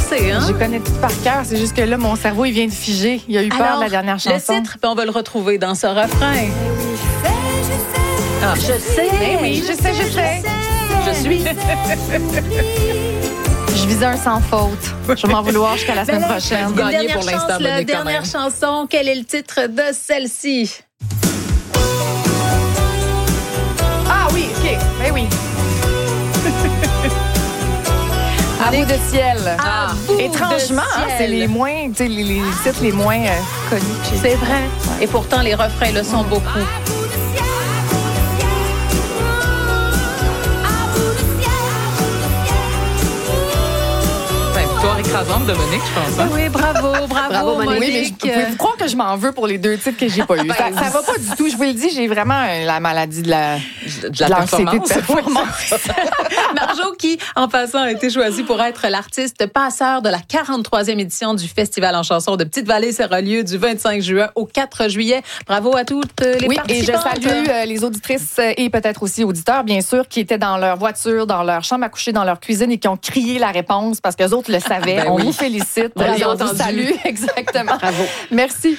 sais, hein? Je connais tout par cœur. C'est juste que là, mon cerveau, il vient de figer. Il a eu peur de la dernière chanson. Le titre, puis on va le retrouver dans ce refrain. Ah, je sais. Ben oui, je sais. Je suis. Je visais un sans faute. Je vais m'en vouloir jusqu'à la semaine prochaine. Gagné pour l'instant, la dernière chanson. Quel est le titre de celle-ci? Ah oui, OK. Ben oui. À bout de ciel. À bout Étrangement, de ciel. c'est les moins, tu sais, les titres les moins connus. C'est vrai. Et pourtant, les refrains le sont beaucoup. Victoire écrasante de Monique, je pense. Hein? Oui, bravo, Monique. Oui, mais pouvez-vous croire que je m'en veux pour les deux titres que j'ai pas eu? Ça va pas du tout. Je vous le dis, j'ai vraiment la maladie de l'anxiété de performance. Marjo, qui, en passant, a été choisie pour être l'artiste passeur de la 43e édition du Festival en chanson de Petite-Vallée. Ça aura lieu du 25 juin au 4 juillet. Bravo à toutes les participantes. Et je salue les auditrices et peut-être aussi auditeurs, bien sûr, qui étaient dans leur voiture, dans leur chambre à coucher, dans leur cuisine et qui ont crié la réponse parce qu'eux autres le savaient. Ben on oui. vous félicite. On les a on vous entendus. salue. Exactement. Bravo. Merci.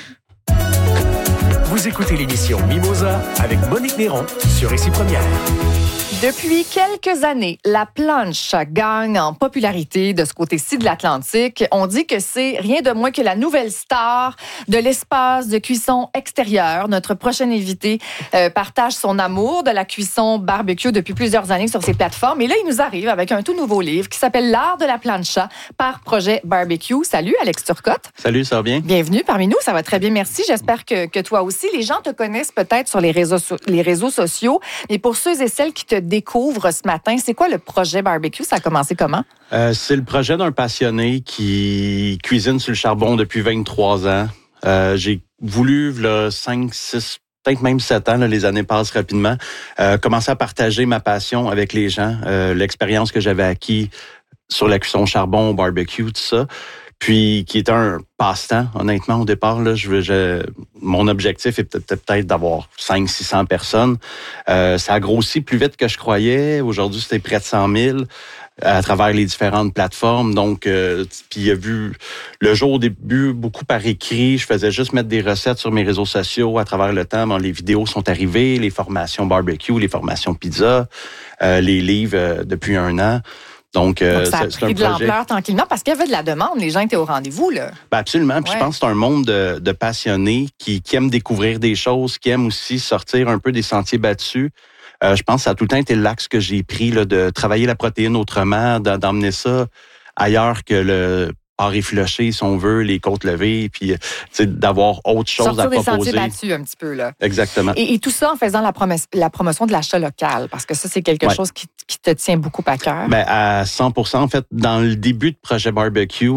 Vous écoutez l'émission Mimosa avec Monique Néron sur Ici Première. Depuis quelques années, la plancha gagne en popularité de ce côté-ci de l'Atlantique. On dit que c'est rien de moins que la nouvelle star de l'espace de cuisson extérieure. Notre prochain invité partage son amour de la cuisson barbecue depuis plusieurs années sur ses plateformes. Et là, il nous arrive avec un tout nouveau livre qui s'appelle L'art de la plancha par Projet Barbecue. Salut, Alex Turcotte. Salut, ça va bien? Bienvenue parmi nous. Ça va très bien, merci. J'espère que toi aussi. Les gens te connaissent peut-être sur les réseaux sociaux. Mais pour ceux et celles qui te découvrent ce matin, c'est quoi le Projet Barbecue? Ça a commencé comment? C'est le projet d'un passionné qui cuisine sur le charbon depuis 23 ans. J'ai voulu, là, 5, 6, peut-être même 7 ans, là, les années passent rapidement, commencer à partager ma passion avec les gens, l'expérience que j'avais acquis sur la cuisson charbon, au barbecue, tout ça. Puis, qui était un passe-temps, honnêtement, au départ. Là, mon objectif était peut-être d'avoir 500-600 personnes. Ça a grossi plus vite que je croyais. Aujourd'hui, c'était près de 100 000 à travers les différentes plateformes. Donc, puis il y a vu le jour au début, beaucoup par écrit. Je faisais juste mettre des recettes sur mes réseaux sociaux. À travers le temps, les vidéos sont arrivées, les formations barbecue, les formations pizza, les livres depuis 1 an. Donc ça a c'est pris un de projet. l'ampleur tranquillement parce qu'il y avait de la demande. Les gens étaient au rendez-vous, là. Ben absolument. Puis Ouais. je pense que c'est un monde de passionnés qui aiment découvrir des choses, qui aiment aussi sortir un peu des sentiers battus. Je pense que ça a tout le temps été l'axe que j'ai pris là, de travailler la protéine autrement, d'emmener ça ailleurs que le porc effiloché, si on veut, les côtes levées, puis d'avoir autre chose Sortir à des proposer. sentiers battus un petit peu, là. Exactement. Et tout ça en faisant la promotion de l'achat local, parce que ça, c'est quelque Ouais. chose qui te tient beaucoup à cœur. Ben, à 100%. En fait, dans le début de Projet Barbecue,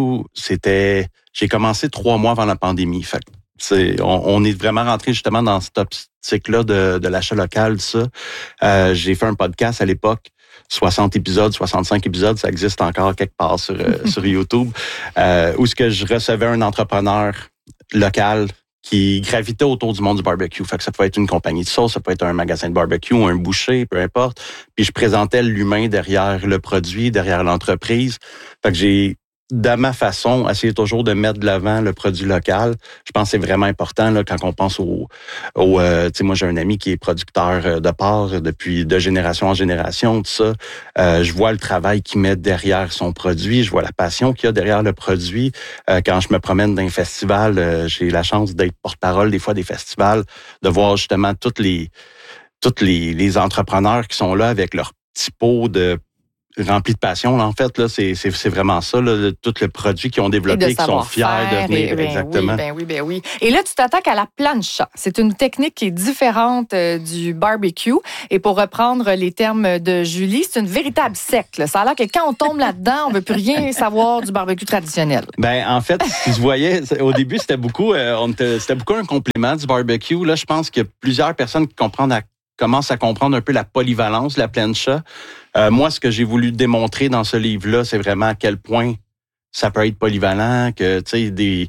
j'ai commencé 3 mois avant la pandémie. Fait que, on est vraiment rentré justement dans cette optique-là de l'achat local, tout ça. J'ai fait un podcast à l'époque, 60 épisodes, 65 épisodes, ça existe encore quelque part sur YouTube, où ce que je recevais un entrepreneur local qui gravitait autour du monde du barbecue. Fait que ça peut être une compagnie de sauce, ça peut être un magasin de barbecue, un boucher, peu importe. Puis je présentais l'humain derrière le produit, derrière l'entreprise. Fait que j'ai, de ma façon, essayé toujours de mettre de l'avant le produit local. Je pense que c'est vraiment important là, quand on pense tu sais, moi j'ai un ami qui est producteur de porc depuis de génération en génération, tout ça. Je vois le travail qu'il met derrière son produit, je vois la passion qu'il y a derrière le produit. Quand je me promène dans un festival, j'ai la chance d'être porte-parole des fois des festivals, de voir justement tous les entrepreneurs qui sont là avec leur petit pot rempli de passion. Là, en fait, là, c'est vraiment ça, là, tout le produit qu'ils ont développé, qui sont fiers de venir. Exactement. Ben oui. Et là, tu t'attaques à la plancha. C'est une technique qui est différente du barbecue. Et pour reprendre les termes de Julie, c'est une véritable secte, là. Ça a l'air que quand on tombe là-dedans, on veut plus rien savoir du barbecue traditionnel. Ben, en fait, si je voyais, au début, c'était beaucoup un complément du barbecue. Là, je pense qu'il y a plusieurs personnes qui commencent à comprendre un peu la polyvalence de la plancha. Moi, ce que j'ai voulu démontrer dans ce livre-là, c'est vraiment à quel point ça peut être polyvalent, que tu sais,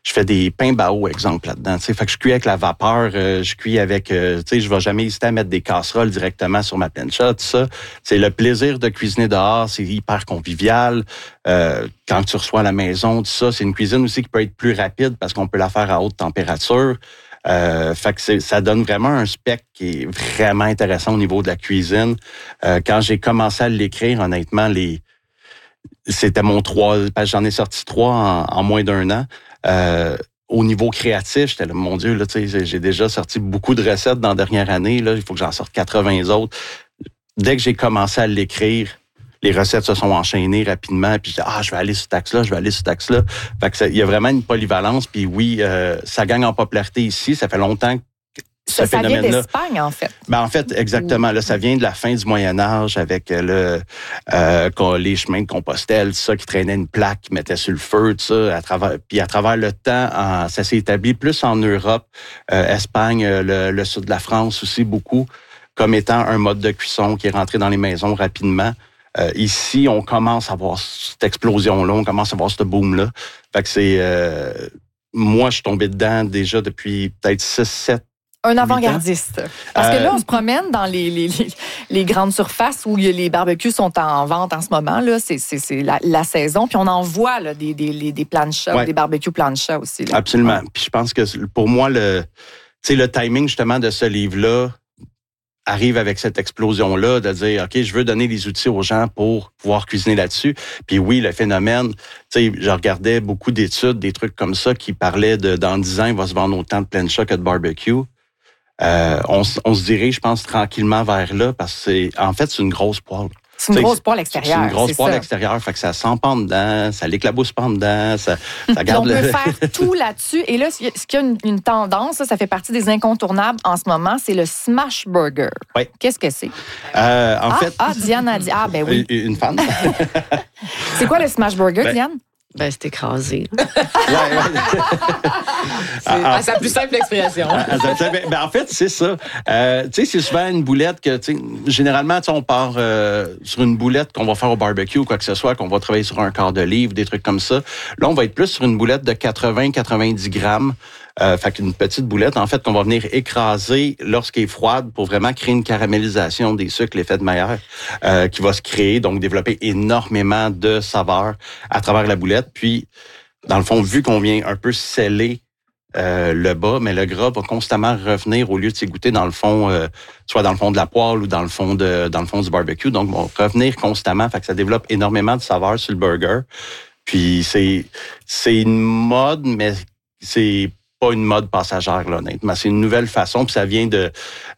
Je fais des pains bao, exemple, là-dedans. Fait que je cuis avec la vapeur, je cuis avec... je vais jamais hésiter à mettre des casseroles directement sur ma plancha, tout ça. C'est le plaisir de cuisiner dehors, c'est hyper convivial. Quand tu reçois à la maison, tout ça, c'est une cuisine aussi qui peut être plus rapide parce qu'on peut la faire à haute température. Fait que ça donne vraiment un spectre qui est vraiment intéressant au niveau de la cuisine. Quand j'ai commencé à l'écrire, honnêtement, c'était mon 3, parce que j'en ai sorti 3 en moins d'1 an. Au niveau créatif, j'étais là, mon Dieu, là, j'ai déjà sorti beaucoup de recettes dans la dernière année. Là, il faut que j'en sorte 80 autres. Dès que j'ai commencé à l'écrire, les recettes se sont enchaînées rapidement. Puis je vais aller sur cet axe-là, je vais aller sur cet axe-là. Fait que il y a vraiment une polyvalence. Puis oui, ça gagne en popularité ici. Ça fait longtemps que ce phénomène-là. Ça vient d'Espagne, en fait. En fait, exactement. Là, ça vient de la fin du Moyen Âge avec les chemins de Compostelle, tout ça, qui traînaient une plaque, qui mettaient sur le feu, tout ça. Puis à travers le temps, ça s'est établi plus en Europe, Espagne, le sud de la France aussi beaucoup, comme étant un mode de cuisson qui est rentré dans les maisons rapidement. Ici, on commence à voir cette explosion-là, on commence à voir ce boom-là. Fait que c'est... moi, je suis tombé dedans déjà depuis peut-être 6-7. Un avant-gardiste. Parce que là, on se promène dans les grandes surfaces où les barbecues sont en vente en ce moment. Là, c'est la saison. Puis on en voit là, des planchas, des barbecues planchas aussi. Là. Absolument. Puis je pense que pour moi, le timing justement de ce livre-là arrive avec cette explosion-là de dire, OK, je veux donner les outils aux gens pour pouvoir cuisiner là-dessus. Puis oui, le phénomène, je regardais beaucoup d'études, des trucs comme ça qui parlaient dans 10 ans, il va se vendre autant de plancha que de barbecue. On se dirige, je pense, tranquillement vers là parce que c'est une grosse poêle. C'est une grosse poêle extérieure. C'est une grosse poêle extérieure, fait que ça sent pas en dedans, ça l'éclabousse pas en dedans, ça garde on peut faire tout là-dessus. Et là, ce qui a une tendance, ça fait partie des incontournables en ce moment, c'est le smash burger. Oui. Qu'est-ce que c'est? En fait... Diane a dit... ben oui. Une fan. C'est quoi le smash burger, Diane? C'est écrasé. C'est sa plus simple expression. En fait, c'est ça. C'est souvent une boulette que, généralement, on part sur une boulette qu'on va faire au barbecue ou quoi que ce soit, qu'on va travailler sur un quart de livre, des trucs comme ça. Là, on va être plus sur une boulette de 80-90 grammes. Fait qu'une petite boulette, en fait, qu'on va venir écraser lorsqu'elle est froide pour vraiment créer une caramélisation des sucres, l'effet de Maillard, qui va se créer, donc développer énormément de saveurs à travers la boulette. Puis, dans le fond, vu qu'on vient un peu sceller le bas, mais le gras va constamment revenir au lieu de s'égoutter dans le fond, soit dans le fond de la poêle ou dans le fond du barbecue. Donc, va revenir constamment. Fait que ça développe énormément de saveurs sur le burger. Puis, c'est une mode, mais c'est pas une mode passagère, là, honnêtement. C'est une nouvelle façon, puis ça vient de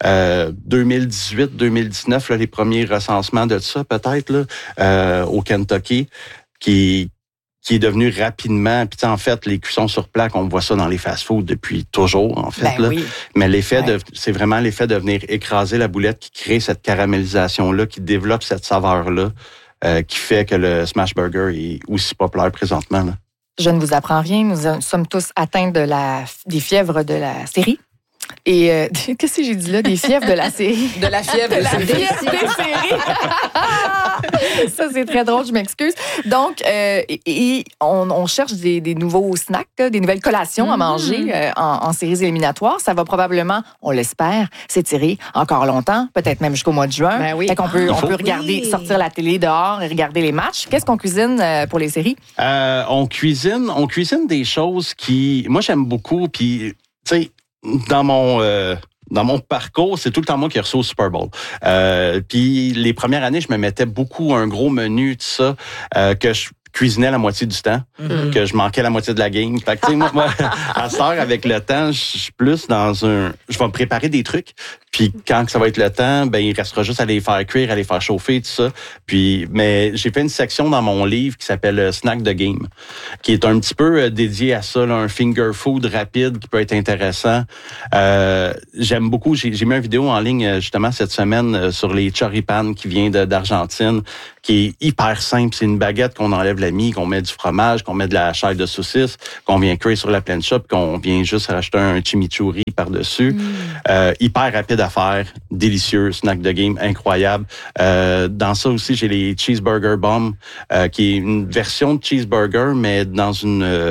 2018-2019, là, les premiers recensements de ça, peut-être, là, au Kentucky, qui est devenu rapidement... Puis en fait, les cuissons sur plaque, on voit ça dans les fast-foods depuis toujours, en fait. Là. Oui. Mais c'est vraiment l'effet de venir écraser la boulette qui crée cette caramélisation-là, qui développe cette saveur-là, qui fait que le smash burger est aussi populaire présentement, là. Je ne vous apprends rien. Nous sommes tous atteints des fièvres de la série. Et qu'est-ce que j'ai dit là? Des fièvres de la série. De la fièvre. De la fièvre des séries. Ça, c'est très drôle, je m'excuse. Donc, on cherche des nouveaux snacks, des nouvelles collations à manger en séries éliminatoires. Ça va probablement, on l'espère, s'étirer encore longtemps, peut-être même jusqu'au mois de juin. Ben oui. Fait qu'on peut regarder, sortir la télé dehors et regarder les matchs. Qu'est-ce qu'on cuisine pour les séries? On cuisine des choses qui... Moi, j'aime beaucoup, puis, tu sais, dans mon parcours, c'est tout le temps moi qui ai reçu au Super Bowl. Puis les premières années, je me mettais beaucoup un gros menu, tout ça, que je cuisinais la moitié du temps, que je manquais la moitié de la game. Fait que, tu sais, moi, à cette heure, avec le temps, je suis plus je vais me préparer des trucs. Puis quand ça va être le temps, il restera juste à les faire cuire, à les faire chauffer, tout ça. Mais j'ai fait une section dans mon livre qui s'appelle Snack the Game, qui est un petit peu dédié à ça, là, un finger food rapide qui peut être intéressant. J'aime beaucoup, j'ai mis une vidéo en ligne justement cette semaine sur les choripan qui vient d'Argentine, qui est hyper simple. C'est une baguette qu'on enlève la mie, qu'on met du fromage, qu'on met de la chair de saucisse, qu'on vient cuire sur la plancha, puis qu'on vient juste rajouter un chimichurri par-dessus. Hyper rapide à faire, délicieux, snack de game, incroyable. Dans ça aussi, j'ai les cheeseburger bombs, qui est une version de cheeseburger, mais dans une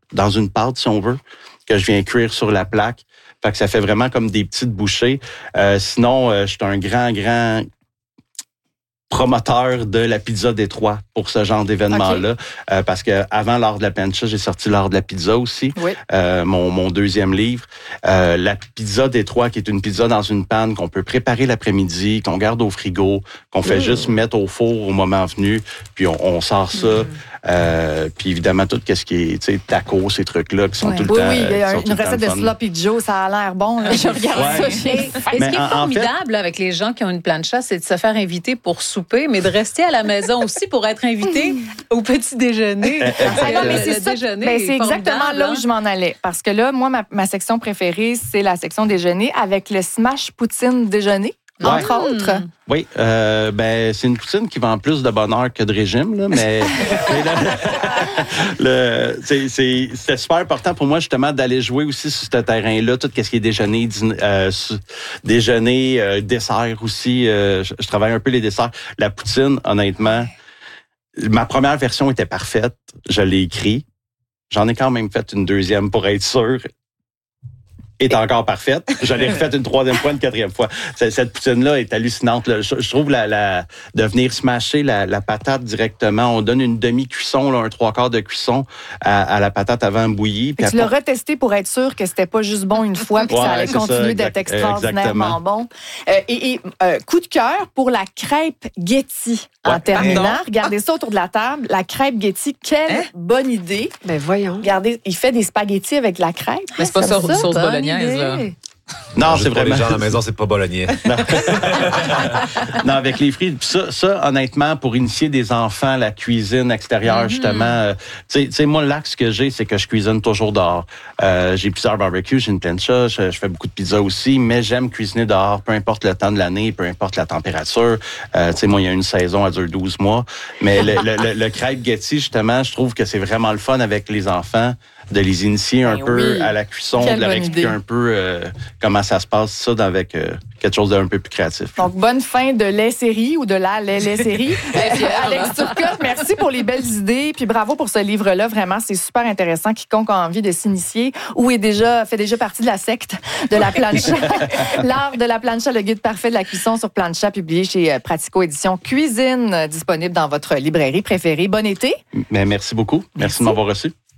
dans une pâte, si on veut, que je viens cuire sur la plaque. Fait que ça fait vraiment comme des petites bouchées. Sinon, je suis un grand promoteur de la pizza Détroit pour ce genre d'événement-là. Parce que avant l'art de la plancha, j'ai sorti l'art de la pizza aussi. Oui. Mon deuxième livre. La pizza Détroit, qui est une pizza dans une panne qu'on peut préparer l'après-midi, qu'on garde au frigo, qu'on fait juste mettre au four au moment venu, puis on sort ça. Puis évidemment, tout ce qui est tacos, ces trucs-là qui sont tout le temps. Oui, il y a une recette de Sloppy Joe, ça a l'air bon. Là. Je regarde ça. Et ce qui est formidable avec les gens qui ont une plancha, c'est de se faire inviter pour souper, mais de rester à la maison aussi pour être invité au petit déjeuner. C'est exactement là où je m'en allais. Parce que là, moi, ma section préférée, c'est la section déjeuner avec le smash poutine déjeuner. Entre autres. Oui, c'est une poutine qui vend plus de bonheur que de régime, là, mais c'est super important pour moi justement d'aller jouer aussi sur ce terrain-là, tout ce qui est déjeuner, dessert aussi. Je travaille un peu les desserts. La poutine, honnêtement, ma première version était parfaite. Je l'ai écrit. J'en ai quand même fait une deuxième pour être sûr. Est encore parfaite. Je l'ai refaite une troisième fois, une quatrième fois. Cette poutine-là est hallucinante. Là. Je trouve de venir smasher la patate directement. On donne une demi-cuisson, là, un 3/4 de cuisson à la patate avant bouillie. Tu l'as retesté pour être sûr que c'était pas juste bon une fois puis que ça allait continuer d'être extraordinairement bon. Coup de cœur pour la crêpe Getty. En terminant, regardez ça autour de la table. La crêpe Getty, quelle bonne idée. Ben voyons. Regardez, il fait des spaghettis avec la crêpe. Mais c'est pas sauce bolognaise, là. Non, c'est vraiment. Les gens à la maison, c'est pas bolognaise. Non, avec les frites. Ça, honnêtement, pour initier des enfants à la cuisine extérieure, justement, tu sais, moi, l'axe que j'ai, c'est que je cuisine toujours dehors. J'ai plusieurs barbecues, j'ai une plancha, je fais beaucoup de pizza aussi, mais j'aime cuisiner dehors, peu importe le temps de l'année, peu importe la température. Tu sais, moi, il y a une saison, elle dure 12 mois. Mais le crêpe Getty, justement, je trouve que c'est vraiment le fun avec les enfants de les initier un peu à la cuisson, de leur expliquer un peu comment ça se passe, ça, avec quelque chose d'un peu plus créatif. Donc, bonne fin de lait-série ou de la lait-série. Alex Turcotte, merci pour les belles idées. Puis bravo pour ce livre-là. Vraiment, c'est super intéressant. Quiconque a envie de s'initier ou fait déjà partie de la secte de la plancha. L'art de la plancha, le guide parfait de la cuisson sur plancha, publié chez Pratico Édition Cuisine, disponible dans votre librairie préférée. Bon été. Mais merci beaucoup. Merci de m'avoir reçu.